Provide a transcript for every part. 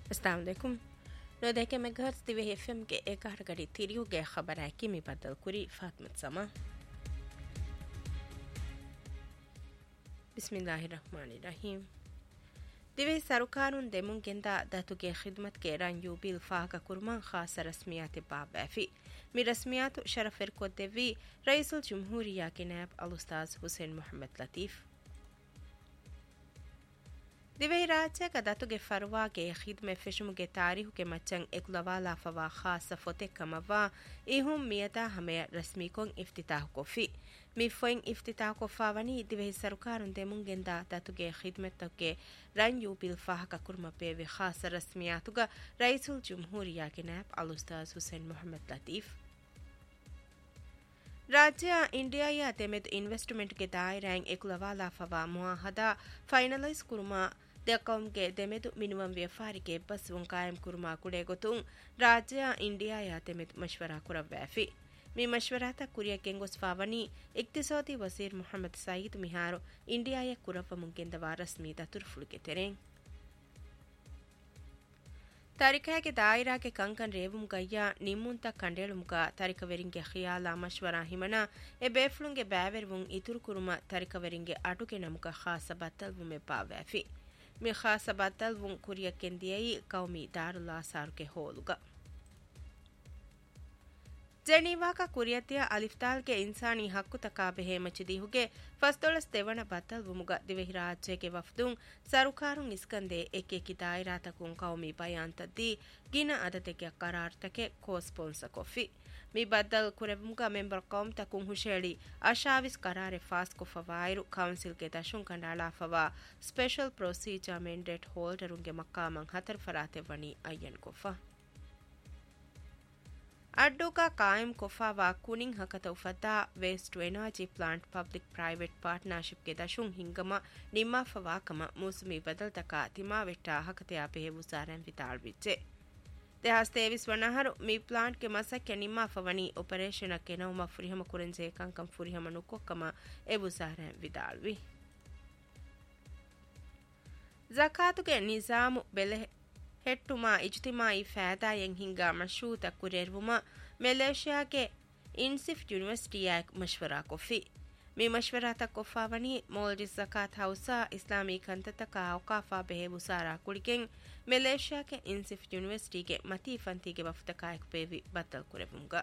अस्सलाम वालेकुम नो देखे मैं घर दिवे एफएम के एक गड़ी तिरियो गे खबर है कि मी बदल कुरी फातमत समा बिस्मिल्लाहिर्रहमानिर्रहीम दिवे सरकारुन देमुन गेंदा दतुगे खिदमत के रन यूबिल फाका कुरमान खास रस्मियात बाबैफी मी रस्मियात शरफर को देवी रईसुल जमहूरिया के नायब अल उस्ताद हुसैन मोहम्मद लतीफ दिवे राज्य का दतुगे फरवा के खिदमत फिशम के तारीख के मचंग एकलवाला फवा खास फोते कमवा इहुम मियता हमें रस्मी कों इफ्तिताह को फी मिफोइंग इफ्तिताह को फावनी दिवे सरकारुन देमुन गेंदा दतुगे खिदमत के रन यूबिल फाह का कुरमा पे वे खास रस्मियातुगा रईसुल जमहूरिया के नायब अल उस्ताद हुसैन मोहम्मद लतीफ राज्य इंडिया या तेमेद इन्वेस्टमेंट के दायरें एकलवाला फवा मुआहदा फाइनलाइज कुरमा देकौम के देमेद मिनिमम व्यापारी के बस वन कायम कुरमा कुड़े गोतुं राज्य इंडिया या तेमेद मशवरा कुरवैफी मी मशवरा तक कुरिया केंगोस फावनी इक्तिसादी वजीर मोहम्मद सईद मिहारो इंडिया या कुरव मुंकिन दवा रस्मी दतुरफुल के तेरें तारिका के दायरा के कंकन रेवुम गया निमुन तक कंडेलुम का तारिका वेरिंगे खियाला मशवरा हिमना ए बेफलुंगे बैवेरवुं इतुर कुरुमा तारिका वेरिंगे आटू के नमुका खास बत्तल वुमे पावैफी मी खास बत्तल वुं कुरिया केंदियई कौमी दारुल्ला सार के होलुगा जेनीवा का कुरियतिया अलिफ्ताल के इंसानी हक्कु तकाबे मचिदीहुगे फस्तोलस देवण बत्तल वुमुगा दिवेहि राज्य के वफदुं सरुकारुं इस्कंदे एके की दायरा तकुं कौमी बयान तद्दी गिना अदते के करार तके को स्पॉन्सर कोफी मी बदल कुरेमुगा मेंबर कौम तकुं हुशेड़ी अशाविस करारे फास को फवाइरु काउंसिल के दशुं Khandala fava special procedure mandate होल्डरुंगे मक्कामं हतर फराते वनी अयन कोफा अड्डू का कायम कोफावा कुनिंग हकत उफता waste to energy plant public private partnership के दशुं हिंगमा निम्मा फवाकमा मूसमी बदल तका तिमा वेट्टा हकते आपे वुसारन विताल विचे देहास्तेविस वनहरु मी प्लांट के मसक के निम्मा फवनी ऑपरेशन के नौमा फुरिहम कुरंजे कंकम फुरिहम नुकोकमा एवुसारन विदालवी ज़कातु के निजाम बेले हेट्टुमा इज्तिमाई फ़ायदायें हिंगा मशरूत कुरेरुमा मलेशिया के इनसिफ यूनिवर्सिटी एक मशवरा कोफी मी मशवरा तक कोफावनी मोल्डिस ज़कात हाउसा इस्लामी कंतत का औकाफा बेहे बुसारा कुड़िकें मलेशिया के इनसिफ यूनिवर्सिटी के मती फंती के वफ्त का एक पेवी बतल कुरेवुंगा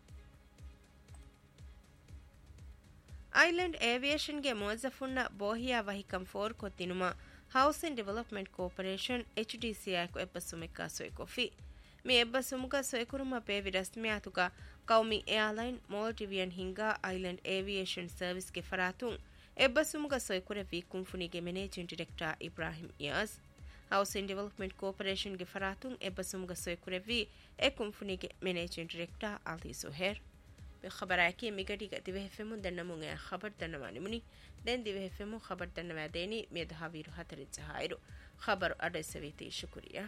आइलैंड एविएशन के मुअज़्ज़फ़ुन्ना बोहिया वही कंफोर को तिनुमा हाउसिंग डेवलपमेंट कॉर्पोरेशन HDCI को एब्बसुमिका सोयकोफी मी एब्बसुमुका सोयकुरुमा पे विरस्मियातुका कौमी एयरलाइन मोल्डिवियन हिंगा आइलैंड एविएशन सर्विस के फरातुं एब्बसुमुका सोयकुरे वी कुंफुनी के मैनेजिंग डायरेक्टर इब्राहिम यास हाउसिंग डेवलपमेंट कॉर्पोरेशन के फरातुं एब्बसुमुका सोयकुरे वी ए कुंफुनी के मैनेजिंग डायरेक्टर अली सुहेर खबर है कि मिगटी का दिवे फेमु दन्नमुंगे खबर दन्नवानी मुनी देन दिवे फेमु खबर दन्नवा देनी मेधावीर हतरि जहाइरो खबर अडे सविती शुक्रिया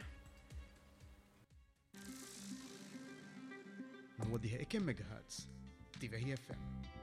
نوديها إكم ميجا هرتز تيفهي FM